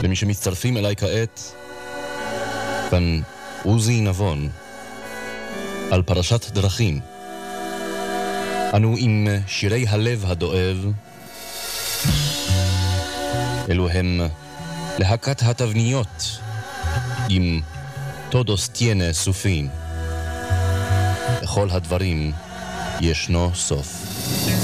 למי שמצטרפים אליי כעת, כאן עוזי נבון, על פרשת דרכים. אנו עם שירי הלב הדואב, אלו הם להקת התבניות, עם todos tiene su fin. לכל הדברים ישנו סוף.